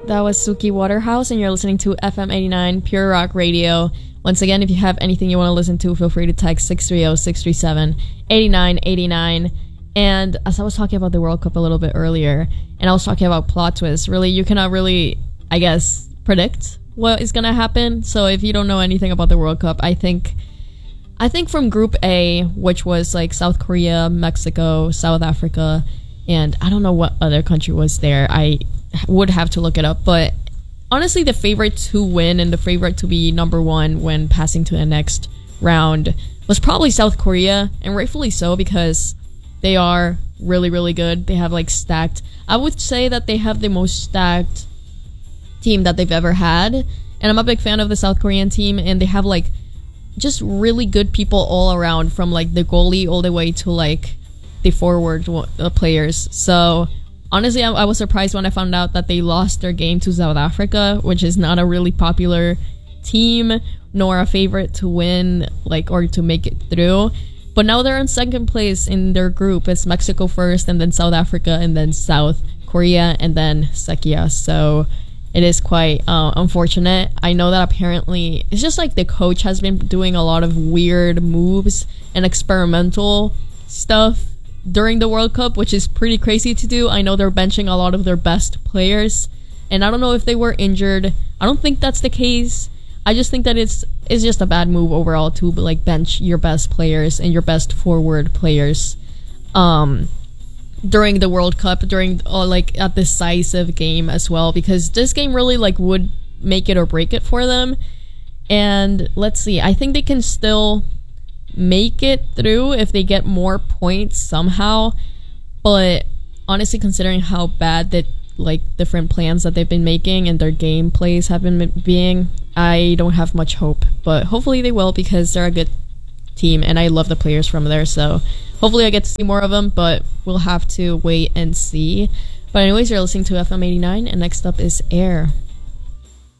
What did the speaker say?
That was Suki Waterhouse, and you're listening to FM 89 Pure Rock Radio. Once again, if you have anything you want to listen to, feel free to text 630-637-8989. And as I was talking about the World Cup a little bit earlier, and I was talking about plot twists, really, you cannot really, I guess, predict what is going to happen. So if you don't know anything about the World Cup, I think from Group A, which was like South Korea, Mexico, South Africa, and I don't know what other country was there. I would have to look it up, but honestly, the favorite to win and the favorite to be number one when passing to the next round was probably South Korea, and rightfully so, because they are really, really good. They have like stacked, I would say that they have the most stacked team that they've ever had, and I'm a big fan of the South Korean team, and they have like just really good people all around, from like the goalie all the way to like the forward players. So honestly, I was surprised when I found out that they lost their game to South Africa, which is not a really popular team, nor a favorite to win, like, or to make it through. But now they're in second place in their group. It's Mexico first, and then South Africa, and then South Korea, and then Czechia. So it is quite unfortunate. I know that apparently it's just like the coach has been doing a lot of weird moves and experimental stuff during the World Cup, which is pretty crazy to do. I know they're benching a lot of their best players, and I don't know if they were injured. I don't think that's the case. I just think that it's just a bad move overall to like bench your best players and your best forward players during the World Cup, during like a decisive game as well, because this game really like would make it or break it for them. And let's see, I think they can still make it through if they get more points somehow, but honestly, considering how bad that like different plans that they've been making and their gameplays have been being, I don't have much hope, but hopefully they will, because they're a good team and I love the players from there. So hopefully I get to see more of them, but we'll have to wait and see. But anyways, you're listening to FM 89, and next up is Air.